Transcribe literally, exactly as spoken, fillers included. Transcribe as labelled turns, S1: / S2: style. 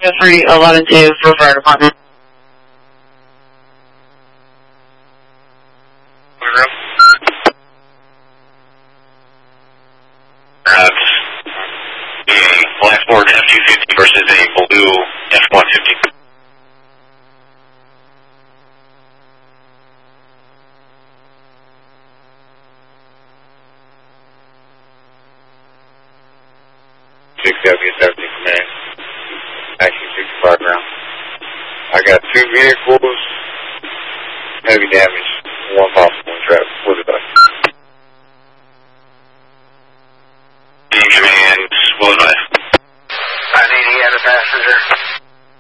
S1: three eleven two for fire department.
S2: That's a black Ford F two fifty versus a blue F one fifty.
S3: six W seventy command. Action sixty-five ground. I got two vehicles, heavy damage, one possible.